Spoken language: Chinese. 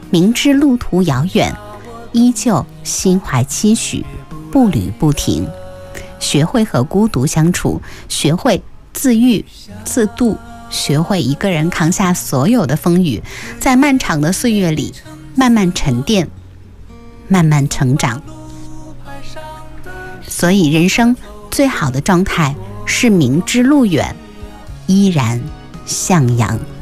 明知路途遥远，依旧心怀期许，步履不停。学会和孤独相处，学会自愈自度，学会一个人扛下所有的风雨，在漫长的岁月里慢慢沉淀，慢慢成长。所以人生最好的状态是明知路远，依然向阳。